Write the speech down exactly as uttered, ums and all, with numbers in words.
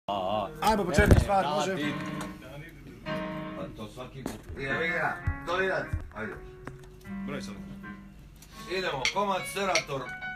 Ajmo početku stvar, može. Pa to svaki put. Idemo igra, dolinac, ajde. Broj sam. Idemo, komad Serator.